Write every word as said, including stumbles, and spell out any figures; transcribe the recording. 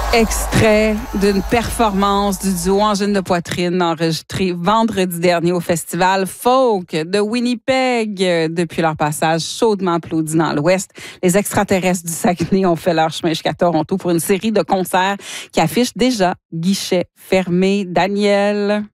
Extrait d'une performance du duo Angine de Poitrine enregistrée vendredi dernier au festival Folk de Winnipeg. Depuis leur passage chaudement applaudi dans l'Ouest, les extraterrestres du Saguenay ont fait leur chemin jusqu'à Toronto pour une série de concerts qui affichent déjà guichet fermé. Daniel.